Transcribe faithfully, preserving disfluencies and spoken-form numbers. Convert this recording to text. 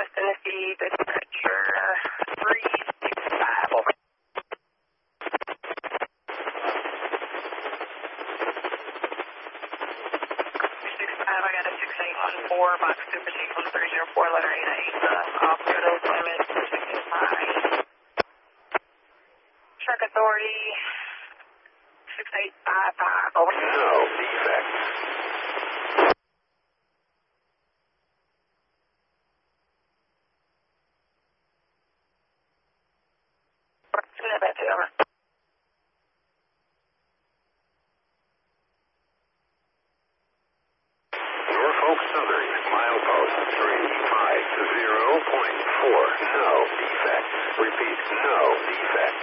Tennessee, dispatcher three six five, over. three six five, I got a six eight one four, box super seat one three zero four, letter eight eight, uh, off Good Limit, protected by Truck Authority six eight five five, over. No defect. Send that back to you, over. Norfolk Southern, milepost three five zero point four. No defect. Repeat, no defect.